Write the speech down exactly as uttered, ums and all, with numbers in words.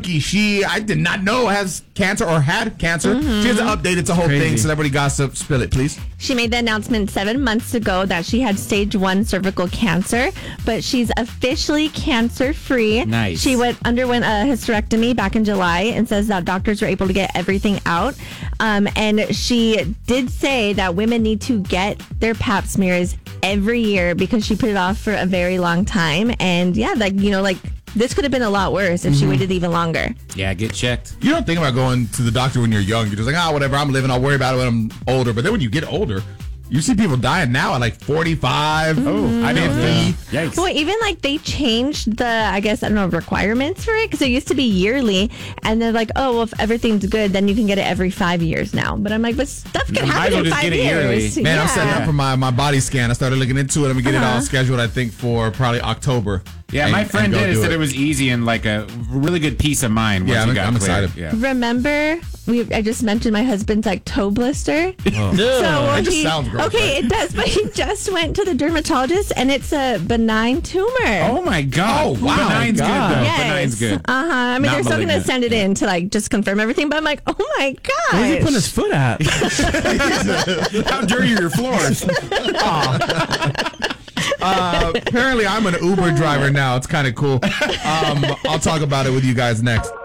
She, I did not know has cancer or had cancer. Mm-hmm. She has an update. It's a whole Crazy. thing. Celebrity gossip. Spill it, please. She made the announcement seven months ago that she had stage one cervical cancer, but she's officially cancer-free. Nice. She went underwent a hysterectomy back in July and says that doctors were able to get everything out. Um, and she did say that women need to get their pap smears every year because she put it off for a very long time. And yeah, like, you know, like, this could have been a lot worse if she waited even longer. Yeah, get checked. You don't think about going to the doctor when you're young. You're just like, oh, whatever, I'm living. I'll worry about it when I'm older. But then when you get older, you see people dying now at like forty-five, Oh, I know. fifty. Yeah. Yikes. Well, even like they changed the, I guess, I don't know, requirements for it because it used to be yearly. And they're like, oh, well, if everything's good, then you can get it every five years now. But I'm like, but stuff can You might happen as well in just five get it yearly. years. Man, I'm setting Yeah. up for my, my body scan. I started looking into it. I'm going to get it all Uh-huh. scheduled, I think, for probably October. Yeah, And- my and friend go did. It do said it was easy and like a really good peace of mind. Once Yeah, you I'm- got I'm cleared. excited. Yeah. Remember, we I just mentioned my husband's like toe blister. So That just he, sounds gross, okay, right? it does, but he just went to the dermatologist and it's a benign tumor. Oh my God! Oh, wow. Benig's good God. though. Yes. Benig's good. Uh huh. I mean, Not they're still going to malignant. send it in to like just confirm everything, but I'm like, oh my gosh. Where's he putting his foot at? How dirty are your floors? Uh, apparently, I'm an Uber driver now. It's kind of cool. Um, I'll talk about it with you guys next.